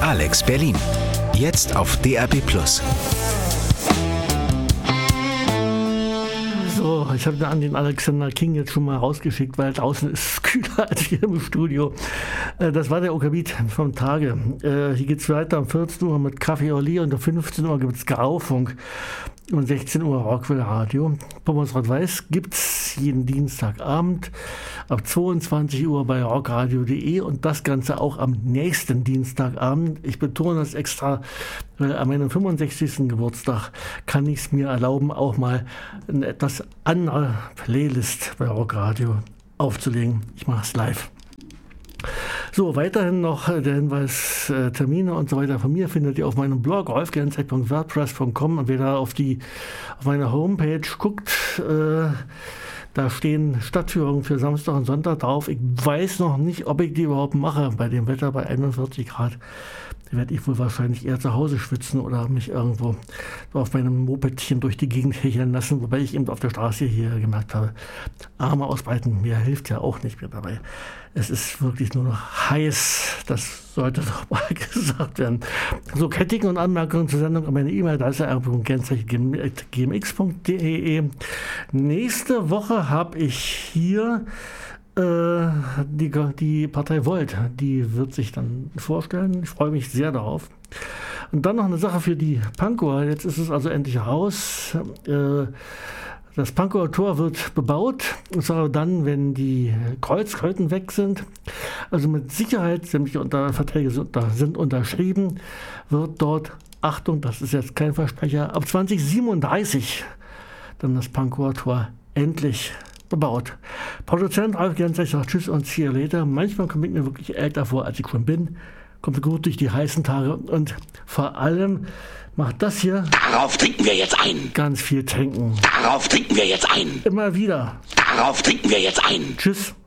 Alex Berlin. Jetzt auf DAB+. So, ich habe an den Alexander King jetzt schon mal rausgeschickt, weil draußen ist es kühler als hier im Studio. Das war der OK-Beat vom Tage. Hier geht es weiter um 14 Uhr mit Café Oli und um 15 Uhr gibt es Graufunk. Um 16 Uhr Rockwell Radio. Pommes Rot-Weiß gibt es jeden Dienstagabend ab 22 Uhr bei rockradio.de und das Ganze auch am nächsten Dienstagabend. Ich betone das extra, weil an meinem 65. Geburtstag kann ich es mir erlauben, auch mal eine etwas andere Playlist bei Rockradio aufzulegen. Ich mache es live. So, weiterhin noch der Hinweis, Termine und so weiter von mir findet ihr auf meinem Blog rolfgernzeit.wordpress.com und wer da auf meine Homepage guckt, da stehen Stadtführungen für Samstag und Sonntag drauf. Ich weiß noch nicht, ob ich die überhaupt mache bei dem Wetter bei 41 Grad. Da werde ich wohl wahrscheinlich eher zu Hause schwitzen oder mich irgendwo auf meinem Mopedchen durch die Gegend hecheln lassen, wobei ich eben auf der Straße hier gemerkt habe, Arme ausbreiten, mir hilft ja auch nicht mehr dabei. Es ist wirklich nur noch heiß, das sollte doch mal gesagt werden. So, Kritiken und Anmerkungen zur Sendung an meine E-Mail-Adresse r.gmx.de. Nächste Woche habe ich hier die Partei Volt, die wird sich dann vorstellen. Ich freue mich sehr darauf. Und dann noch eine Sache für die Pankower. Jetzt ist es also endlich raus. Das Pankower Tor wird bebaut, und zwar dann, wenn die Kreuzketten weg sind. Also mit Sicherheit, sämtliche Verträge sind unterschrieben, wird dort, Achtung, das ist jetzt kein Versprecher, ab 2037 dann das Pankower Tor endlich bebaut. Produzent Ralf Gernzeit sagt Tschüss und see you later. Manchmal komme ich mir wirklich älter vor, als ich schon bin. Kommt gut durch die heißen Tage und vor allem macht das hier. Darauf trinken wir jetzt ein. Ganz viel trinken. Darauf trinken wir jetzt ein. Immer wieder. Darauf trinken wir jetzt ein. Tschüss.